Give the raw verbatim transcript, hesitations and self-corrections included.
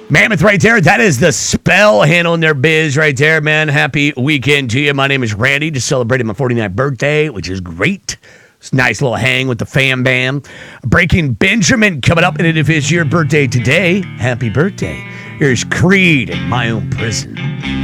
Mammoth right there. That is the spell handling their biz right there, man. Happy weekend to you. My name is Randy. Just celebrated my forty-ninth birthday, which is great. It's a nice little hang with the fam bam. Breaking Benjamin coming up, and if it's your birthday today, happy birthday. Here's Creed in My Own Prison.